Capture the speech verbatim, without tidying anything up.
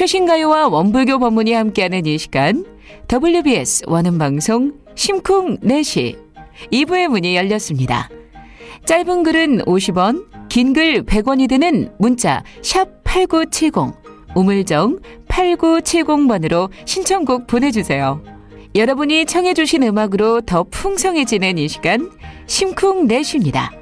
최신가요와 원불교 법문이 함께하는 이 시간 더블유비에스 원음방송 심쿵네시 이 부의 문이 열렸습니다. 짧은 글은 오십 원, 긴 글 백 원이 드는 문자 샵 팔구칠공, 우물정 팔구칠공 번으로 신청곡 보내주세요. 여러분이 청해 주신 음악으로 더 풍성해지는 이 시간 심쿵네시입니다.